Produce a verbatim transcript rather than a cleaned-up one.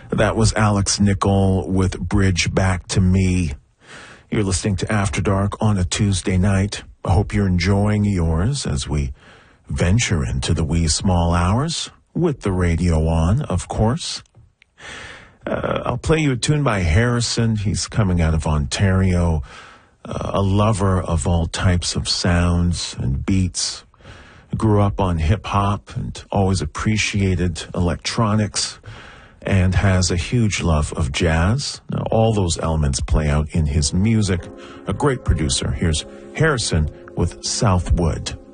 That was Alex Nickel with Bridge Back to Me. You're listening to After Dark on a Tuesday night. I hope you're enjoying yours as we venture into the wee small hours with the radio on, of course. Uh, I'll play you a tune by Harrison. He's coming out of Ontario, uh, a lover of all types of sounds and beats. Grew up on hip-hop and always appreciated electronics, and has a huge love of jazz. Now, all those elements play out in his music. A great producer. Here's Harrison with Southwood.